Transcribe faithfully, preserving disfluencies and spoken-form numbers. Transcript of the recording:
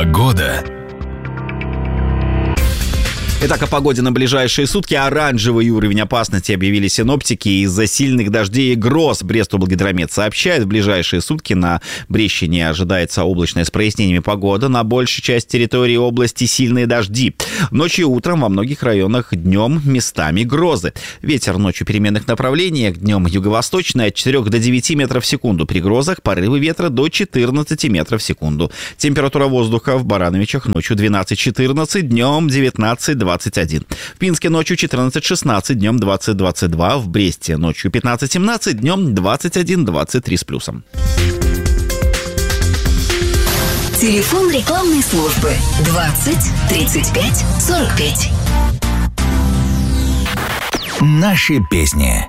Погода. Итак, о погоде на ближайшие сутки. Оранжевый уровень опасности объявили синоптики из-за сильных дождей и гроз. Брест-Облгидромет сообщает, в ближайшие сутки на Брещине ожидается облачная с прояснениями погода. На большей части территории области сильные дожди. Ночью и утром во многих районах, днем местами грозы. Ветер ночью переменных направлений, днем юго-восточный от четырёх до девяти метров в секунду. При грозах порывы ветра до четырнадцати метров в секунду. Температура воздуха в Барановичах ночью двенадцать-четырнадцать, днем девятнадцать-двадцать один. В Пинске ночью четырнадцать-шестнадцать, днем двадцать-двадцать два. В Бресте ночью пятнадцать-семнадцать, днем двадцать один-двадцать три с плюсом. Телефон рекламной службы двадцать тридцать пять сорок пять. Наши песни.